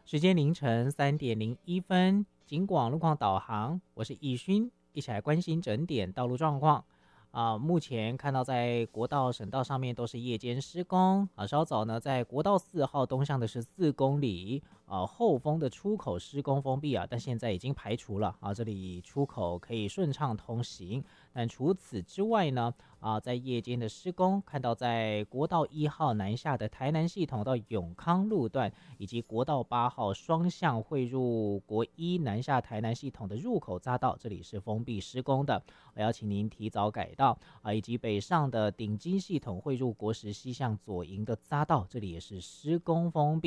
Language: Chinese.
时间凌晨3:01，警广路况导航，我是易勋，一起来关心整点道路状况。目前看到在国道、省道上面都是夜间施工。稍早呢，在国道4号东向的14公里，后丰的出口施工封闭但现在已经排除了这里出口可以顺畅通行。但除此之外呢，在夜间的施工，看到在国道1号南下的台南系统到永康路段，以及国道8号双向汇入国一南下台南系统的入口匝道，这里是封闭施工的，我要请您提早改道以及北上的顶基系统汇入国十西向左营的匝道，这里也是施工封闭。